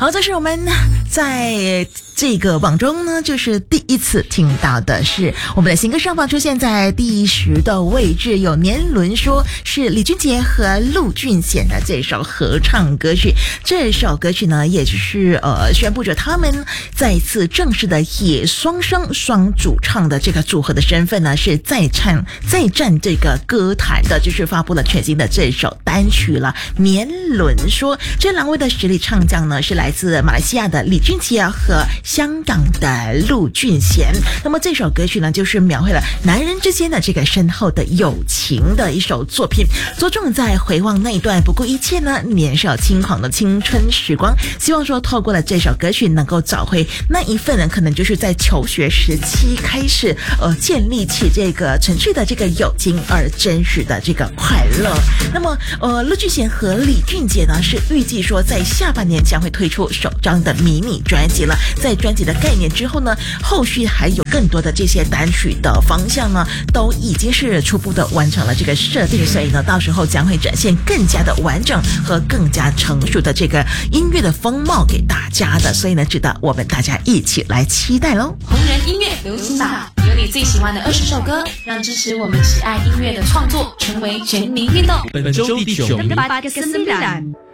好，这是我们在这个网中呢，就是第一次听到的是我们的新歌上榜出现在第10的位置，有年轮说是李俊杰和陆俊贤的这首合唱歌曲。这首歌曲呢，也就是宣布着他们再次正式的以双声双主唱的这个组合的身份呢，是再战这个歌坛的，就是发布了全新的这首单曲了。年轮说这2位的实力唱将呢，是来自马来西亚的李俊杰和香港的陆俊贤。那么这首歌曲呢，就是描绘了男人之间的这个深厚的友情的一首作品，着重在回望那一段不顾一切呢年少轻狂的青春时光，希望说透过了这首歌曲能够找回那一份人可能就是在求学时期开始建立起这个纯粹的这个友情而真实的这个快乐。那么陆俊贤和李俊杰呢，是预计说在下半年将会推出首张的迷你专辑了。在专辑的概念之后呢，后续还有更多的这些单曲的方向呢，都已经是初步的完成了这个设定，所以呢，到时候将会展现更加的完整和更加成熟的这个音乐的风貌给大家的，所以呢，值得我们大家一起来期待咯。 红人音乐流行榜，有你最喜欢的20首歌，让支持我们喜爱音乐的创作成为全民运动。 本周第9名。